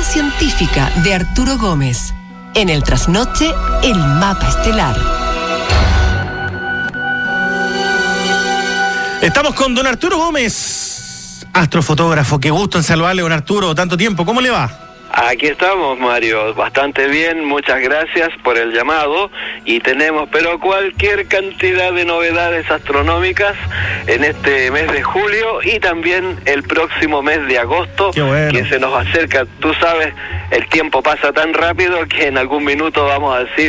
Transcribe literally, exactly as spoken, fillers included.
científica de Arturo Gómez. En el trasnoche, el mapa estelar. Estamos con don Arturo Gómez, astrofotógrafo. Qué gusto en saludarle, don Arturo. Tanto tiempo, ¿cómo le va? Aquí estamos, Mario, bastante bien, muchas gracias por el llamado y tenemos pero cualquier cantidad de novedades astronómicas en este mes de julio y también el próximo mes de agosto. Qué bueno. Que se nos acerca. Tú sabes, el tiempo pasa tan rápido que en algún minuto vamos a decir